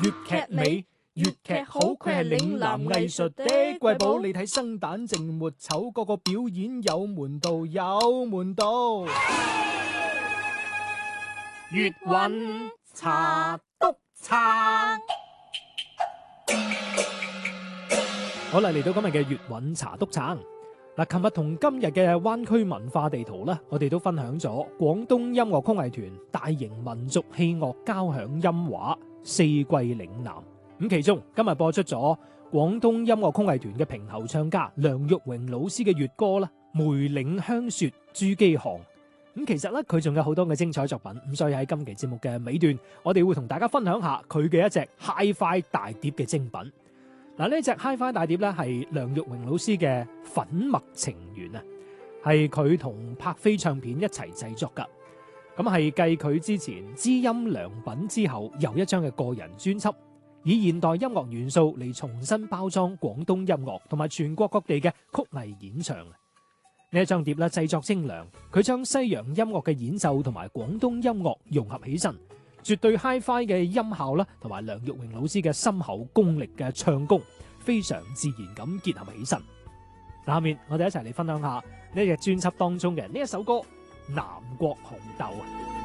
粵劇美，粵劇好，佢係嶺南藝術的瑰寶。你睇生旦淨末丑，個個表演有門道，有門道。 粵韻茶篤撐。 好啦，嚟到今日嘅粵韻茶篤撐。嗱，琴日同今日嘅灣區文化地圖咧，我哋都分享咗廣東音樂曲藝團大型民族器樂交響音畫《四季嶺南》。咁其中今日播出咗廣東音樂曲藝團嘅評喉唱家梁玉榮老師嘅粵歌啦，《梅嶺香雪珠璣巷》。咁其實咧，佢仲有好多嘅精彩作品。咁所以喺今期節目嘅尾段，我哋會同大家分享下佢嘅一隻 Hi-Fi 大碟嘅精品。嗱，呢隻 Hi-Fi 大碟咧係梁玉榮老師嘅《粉墨情緣》啊，係佢同柏飛唱片一齊製作噶。咁係繼佢之前知音良品之後，又一張嘅個人專輯，以現代音樂元素嚟重新包裝廣東音樂同埋全國各地嘅曲藝演唱。呢一張碟咧製作精良，佢將西洋音樂嘅演奏同埋廣東音樂融合起身，絕對 Hi-Fi 嘅音效啦，同埋梁玉榮老師嘅深厚功力嘅唱功，非常自然咁結合起身。下面我哋一齊嚟分享下呢隻專輯當中嘅呢一首歌《南國紅豆》啊。